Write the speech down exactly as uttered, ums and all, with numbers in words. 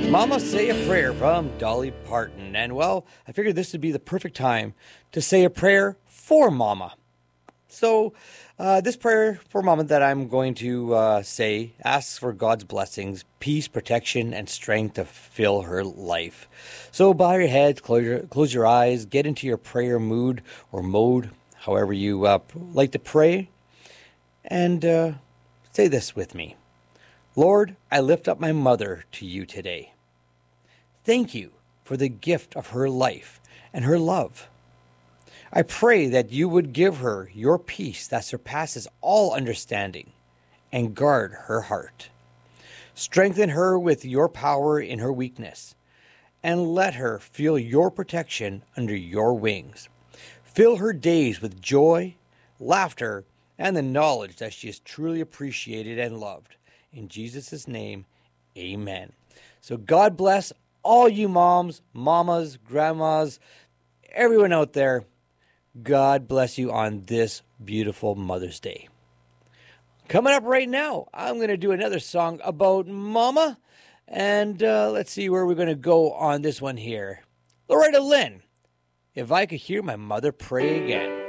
Mama Say a Prayer from Dolly Parton. And well, I figured this would be the perfect time to say a prayer for Mama. So, uh, this prayer for Mama that I'm going to uh, say asks for God's blessings, peace, protection, and strength to fill her life. So, bow your head, close your, close your eyes, get into your prayer mood or mode, however you uh, like to pray, and uh, say this with me. Lord, I lift up my mother to you today. Thank you for the gift of her life and her love. I pray that you would give her your peace that surpasses all understanding and guard her heart. Strengthen her with your power in her weakness and let her feel your protection under your wings. Fill her days with joy, laughter, and the knowledge that she is truly appreciated and loved. In Jesus' name, amen. So God bless all you moms, mamas, grandmas, everyone out there. God bless you on this beautiful Mother's Day. Coming up right now, I'm going to do another song about Mama. And uh, let's see where we're going to go on this one here. Loretta Lynn, If I Could Hear My Mother Pray Again.